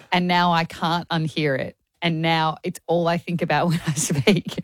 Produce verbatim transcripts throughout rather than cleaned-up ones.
and now I can't unhear it. And now it's all I think about when I speak.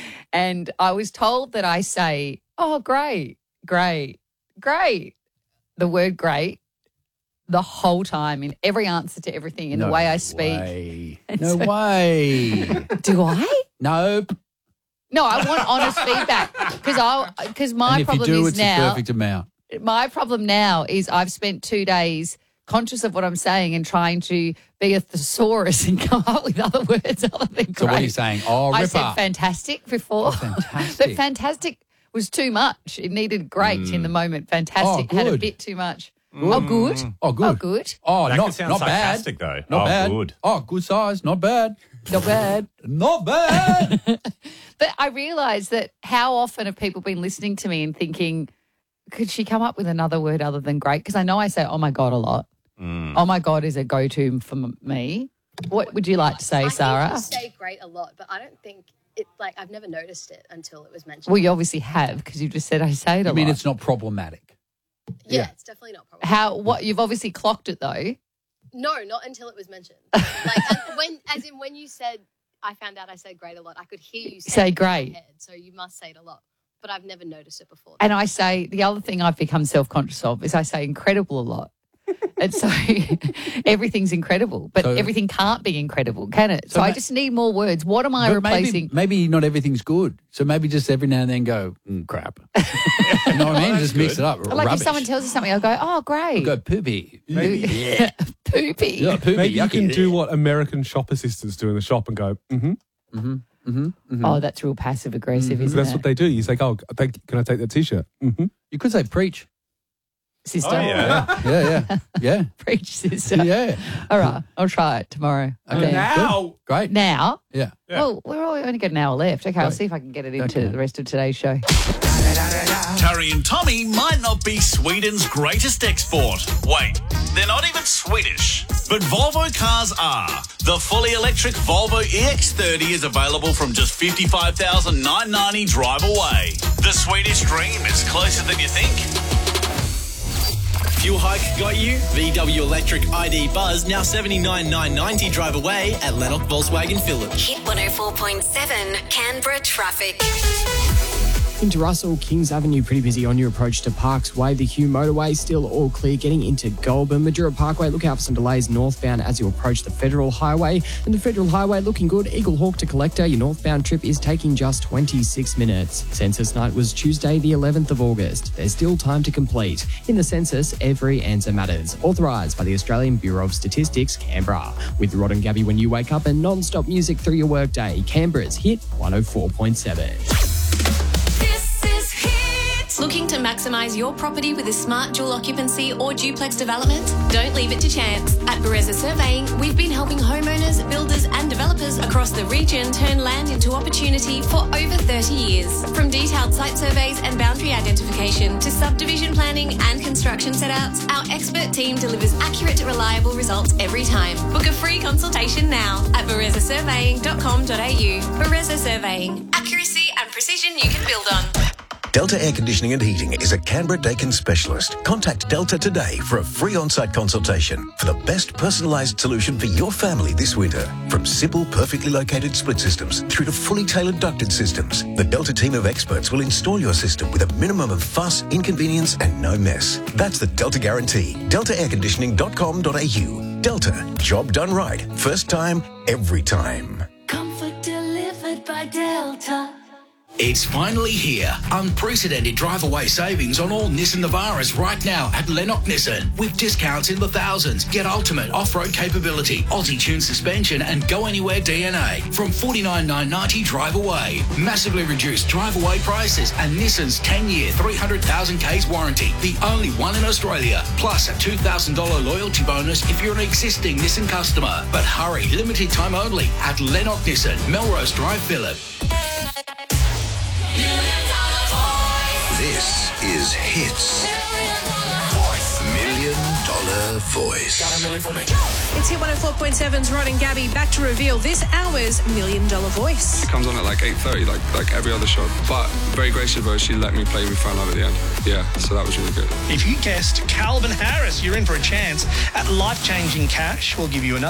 And I was told that I say, oh, great, great, great, the word great the whole time in every answer to everything in no the way I speak. Way. No so, way. Do I? Nope. No, I want honest feedback because I because my and if problem you do, is it's now a perfect amount. My problem now is I've spent two days conscious of what I'm saying and trying to be a thesaurus and come up with other words other than great. So what are you saying? Oh, ripper. I said fantastic before. Oh, fantastic. But fantastic was too much. It needed great mm. in the moment. Fantastic oh, had a bit too much. Mm. Oh, good. Oh, good. Oh, good. Oh, that not, sound not sarcastic, bad. though. Not oh, bad. good. Oh, good size. Not bad. Not bad. Not bad. But I realised that how often have people been listening to me and thinking, could she come up with another word other than great? Because I know I say, oh, my God, a lot. Mm. Oh, my God is a go-to for me. What would you like to say, I Sarah? I think you say great a lot, but I don't think it, like, I've never noticed it until it was mentioned. Well, you obviously have because you just said I say it a I mean, lot. it's not problematic. Yeah, yeah, it's definitely not problematic. How, what, you've obviously clocked it, though. No, not until it was mentioned. Like, as, when, as in when you said, I found out I said great a lot, I could hear you say, say it great. in my head, so you must say it a lot. But I've never noticed it before. And I say, the other thing I've become self-conscious of is I say incredible a lot. And so everything's incredible, but so, everything can't be incredible, can it? So, so I just need more words. What am I replacing? Maybe, maybe not everything's good. So maybe just every now and then go, mm, crap. You know what I mean? Just good. Mix it up. Like rubbish. If someone tells you something, I'll go, oh, great. I'll go poopy. Maybe. Yeah. Poopy. Yeah, poopy. Maybe you yucky. can do what American shop assistants do in the shop and go, mm-hmm. Mm-hmm. Mm-hmm. Mm-hmm. Oh, that's real passive aggressive, mm-hmm. isn't that's it? That's what they do. You say, oh, thank, can I take that T-shirt? Mm-hmm. You could say preach. Sister. Oh, yeah. yeah, yeah, yeah. Preach, sister. Yeah. All right, I'll try it tomorrow. Okay. Now. Good. Great. Now? Yeah. yeah. Well, we're only got an hour left. Okay, Great. I'll see if I can get it into okay. the rest of today's show. Terry and Tommy might not be Sweden's greatest export. Wait, they're not even Swedish. But Volvo cars are. The fully electric Volvo E X thirty is available from just fifty-five thousand nine hundred ninety drive away. The Swedish dream is closer than you think. Fuel hike got you? V W Electric I D Buzz now seventy-nine thousand nine hundred ninety drive away at Lennox Volkswagen Village. Hit one oh four point seven Canberra traffic. Into Russell, Kings Avenue pretty busy on your approach to Parks Way. The Hugh Motorway still all clear getting into Goulburn. Madura Parkway, look out for some delays northbound as you approach the Federal Highway. And the Federal Highway looking good. Eagle Hawk to Collector, your northbound trip is taking just twenty-six minutes. Census night was Tuesday the eleventh of August. There's still time to complete. In the census, every answer matters. Authorised by the Australian Bureau of Statistics, Canberra. With Rod and Gabby when you wake up and non-stop music through your workday. Canberra's Hit one oh four point seven. Looking to maximise your property with a smart dual occupancy or duplex development? Don't leave it to chance. At Bereza Surveying, we've been helping homeowners, builders and developers across the region turn land into opportunity for over thirty years. From detailed site surveys and boundary identification to subdivision planning and construction setouts, our expert team delivers accurate, reliable results every time. Book a free consultation now at bereza surveying dot com dot a u. Bereza Surveying. Accuracy and precision you can build on. Delta Air Conditioning and Heating is a Canberra Dakin specialist. Contact Delta today for a free on-site consultation for the best personalised solution for your family this winter. From simple, perfectly located split systems through to fully tailored ducted systems, the Delta team of experts will install your system with a minimum of fuss, inconvenience and no mess. That's the Delta guarantee. delta air conditioning dot com dot a u. Delta. Job done right. First time, every time. Comfort delivered by Delta. It's finally here. Unprecedented drive-away savings on all Nissan Navaras right now at Lennox Nissan. With discounts in the thousands. Get ultimate off-road capability, Aussie-tuned suspension and go-anywhere D N A from forty-nine thousand nine hundred ninety drive away. Massively reduced drive-away prices and Nissan's ten-year, three hundred thousand k's warranty. The only one in Australia. Plus a two thousand dollars loyalty bonus if you're an existing Nissan customer. But hurry, limited time only at Lennox Nissan, Melrose Drive, Phillip. This is Hits Million Dollar Voice. It's Hit one oh four point seven's Rod and Gabby back to reveal this hour's Million Dollar Voice. It comes on at like eight thirty, like like every other show. But very gracious of her, she let me play We Found Love at the end. Yeah, so that was really good. If you guessed Calvin Harris, you're in for a chance at life-changing cash. We'll give you another.